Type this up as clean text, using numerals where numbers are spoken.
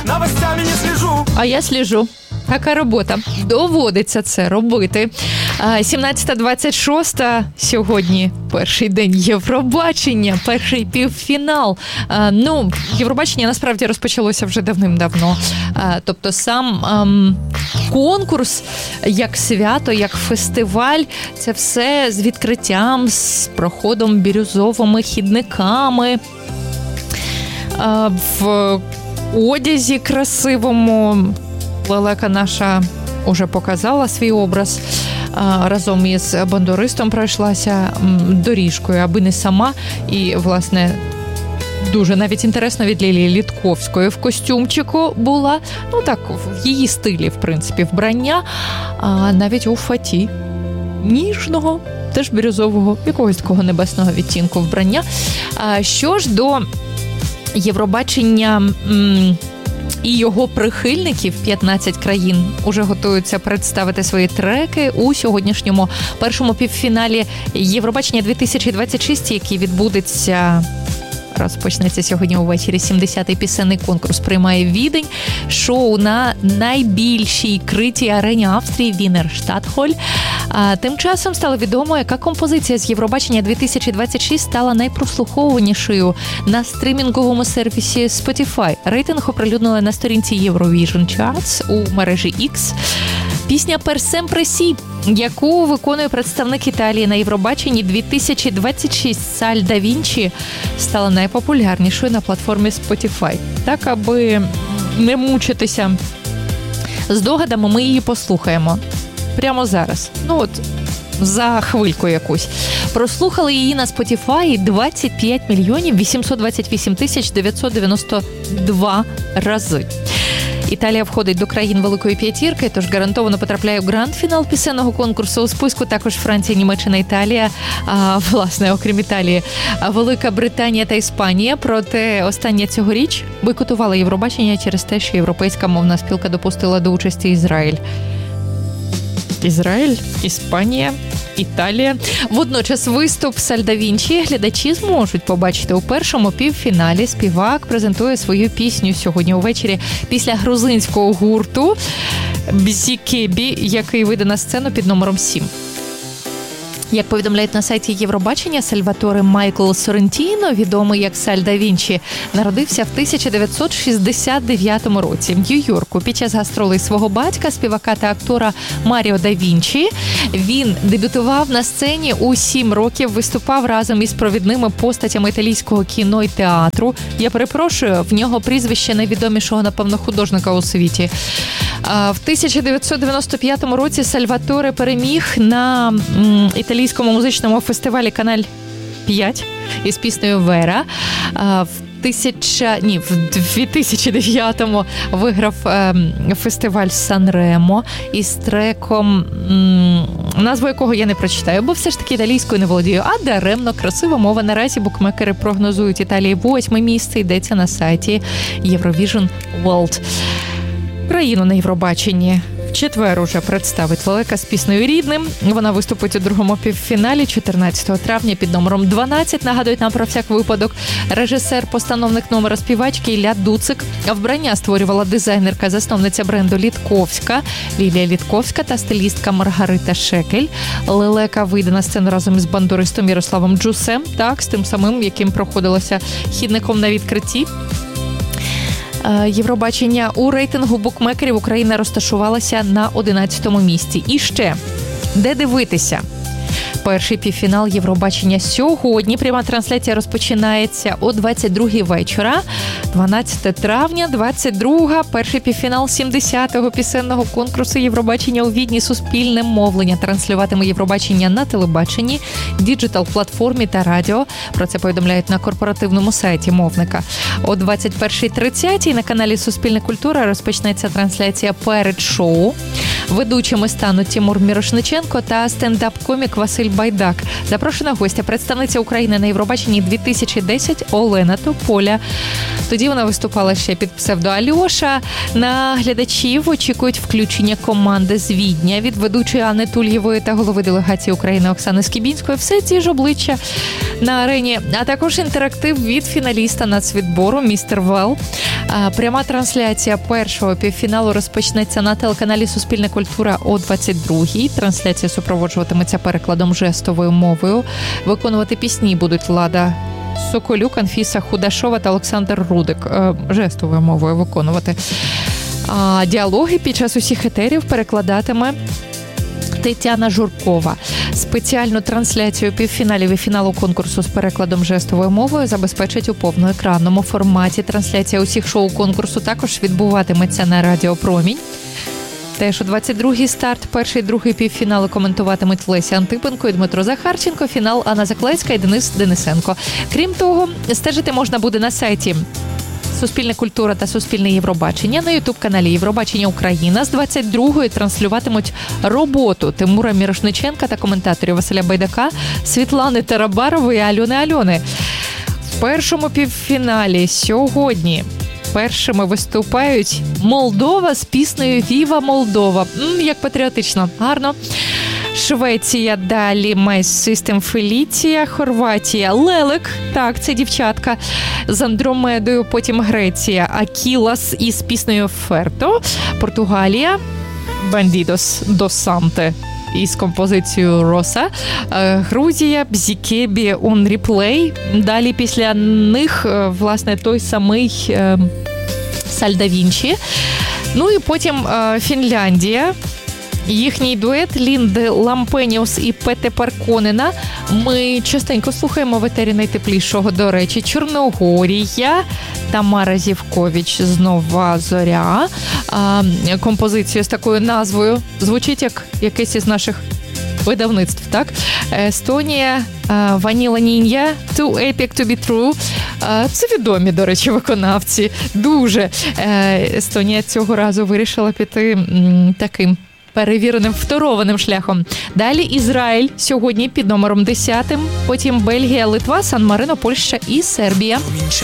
новостями не слежу. А я слежу. Така робота. Доводиться це робити. 17-26 сьогодні перший день Євробачення, перший півфінал. Євробачення насправді розпочалося вже давним-давно. Тобто сам конкурс, як свято, як фестиваль, це все з відкриттям, з проходом бірюзовими хідниками, в одязі красивому. Лелека наша уже показала свій образ, разом із бандуристом пройшлася доріжкою, аби не сама. І, власне, дуже навіть інтересно від Лілії Літковської в костюмчику була. В її стилі, в принципі, вбрання, а навіть у фаті ніжного, теж бірюзового, якогось такого небесного відтінку вбрання. Що ж до Євробачення і його прихильників, 15 країн уже готуються представити свої треки у сьогоднішньому першому півфіналі Євробачення 2026, який відбудеться, розпочнеться сьогодні увечері. 70-й пісенний конкурс приймає Відень. Шоу на найбільшій критій арені Австрії Вінер Штатхоль. Тим часом стало відомо, яка композиція з Євробачення 2026 стала найпрослуховуванішою на стрімінговому сервісі Spotify. Рейтинг оприлюднили на сторінці Eurovision Charts у мережі X. Пісня «Per sempre sì», яку виконує представник Італії на Євробаченні 2026 Саль да Вінчі, стала найпопулярнішою на платформі Spotify. Так, аби не мучитися здогадами, ми її послухаємо прямо зараз. За хвильку якусь. Прослухали її на Spotify 25 мільйонів 828 тисяч 992 рази. Італія входить до країн Великої П'ятірки, тож гарантовано потрапляє у гранд-фінал пісенного конкурсу. У списку також Франція, Німеччина, Італія, власне, окрім Італії, Велика Британія та Іспанія. Проте остання цьогоріч бойкотувала Євробачення через те, що Європейська мовна спілка допустила до участі Ізраїль. Ізраїль, Іспанія, Італія. Водночас виступ Саль да Вінчі глядачі зможуть побачити у першому півфіналі. Співак презентує свою пісню сьогодні увечері після грузинського гурту Бзікебі, який вийде на сцену під номером 7. Як повідомляють на сайті Євробачення, Сальваторе Майкл Соррентіно, відомий як Саль да Вінчі, народився в 1969 році в Нью-Йорку. Під час гастролей свого батька, співака та актора Маріо да Вінчі, він дебютував на сцені у 7 років, виступав разом із провідними постатями італійського кіно і театру. Я перепрошую, в нього прізвище найвідомішого, напевно, художника у світі. В 1995 році Сальваторе переміг на італійському музичному фестивалі «Каналь 5» із піснею «Вера». В 2009-му виграв фестиваль Сан-Ремо із треком, назву якого я не прочитаю, бо все ж таки італійською не володію, а даремно. Красива мова. Наразі букмекери прогнозують Італії 8-ме місце, йдеться на сайті Eurovision World. Країну на Євробаченні в четвер уже представить лелека з піснею «Рідним». Вона виступить у другому півфіналі 14 травня під номером 12. Нагадують нам про всяк випадок режисер-постановник номера співачки Ілля Дуцик. Вбрання створювала дизайнерка, засновниця бренду Літковська Лілія Літковська та стилістка Маргарита Шекель. Лелека вийде на сцену разом із бандуристом Ярославом Джусем, так, з тим самим, яким проходилося хідником на відкритті Євробачення. У рейтингу букмекерів Україна розташувалася на 11-му місці. І ще, де дивитися? Перший півфінал Євробачення сьогодні. Пряма трансляція розпочинається о 22-й вечора. 12 травня, 22-га. Перший півфінал 70-го пісенного конкурсу Євробачення у Відні. Суспільне мовлення транслюватиме Євробачення на телебаченні, діджитал-платформі та радіо. Про це повідомляють на корпоративному сайті мовника. О 21:30 на каналі Суспільне культура розпочнеться трансляція перед шоу. Ведучими стануть Тимур Мірошниченко та стендап-комік Василь Байдак. Запрошена гостя, представниця України на Євробаченні 2010 Олена Тополя. Тоді вона виступала ще під псевдо Альоша. На глядачів очікують включення команди з Відня від ведучої Анни Тульєвої та голови делегації України Оксани Скібінської. Все ті ж обличчя на арені, а також інтерактив від фіналіста нацвідбору «Містер Вел». Пряма трансляція першого півфіналу розпочнеться на телеканалі «Суспільна культура» о 22-й. Трансляція супроводжуватиметься перекладом жестовою мовою. Виконувати пісні будуть Лада Соколюк, Анфіса Худашова та Олександр Рудик. Жестовою мовою виконувати. А діалоги під час усіх етерів перекладатиме Тетяна Журкова. Спеціальну трансляцію півфіналів і фіналу конкурсу з перекладом жестовою мовою забезпечать у повноекранному форматі. Трансляція усіх шоу конкурсу також відбуватиметься на Радіо Промінь. Теж у 22-й старт, перший і другий півфінали коментуватимуть Леся Антипенко і Дмитро Захарченко, фінал Анна Заклецька і Денис Денисенко. Крім того, стежити можна буде на сайті Суспільна культура та Суспільне Євробачення. На ютуб-каналі Євробачення Україна з 22-ї транслюватимуть роботу Тимура Мірошниченка та коментаторів Василя Байдака, Світлани Тарабарової і Альони. В першому півфіналі сьогодні першими виступають Молдова з піснею «Віва Молдова». Як патріотично. Гарно. Швеція, далі My System Феліція, Хорватія, Лелек, так, це дівчатка, з Андромедою, потім Греція, Акілас із піснею Ферто, Португалія, Бандідос до Санте із композицією Роса, Грузія, Бзікебі, On Replay, далі після них, власне, той самий Сальда Вінчі, ну і потім Фінляндія, їхній дует Лінди Лампеніус і Пете Парконена ми частенько слухаємо в етері найтеплішого, до речі. Чорногорія, Тамара Зівкович з «Нова зоря». Композицію з такою назвою. Звучить як якесь із наших видавництв, так? Естонія, Ваніла Нінья, Too Epic to be True. Це відомі, до речі, виконавці. Дуже. Естонія цього разу вирішила піти таким перевіреним, второваним шляхом. Далі Ізраїль сьогодні під номером 10, потім Бельгія, Литва, Сан-Марино, Польща і Сербія.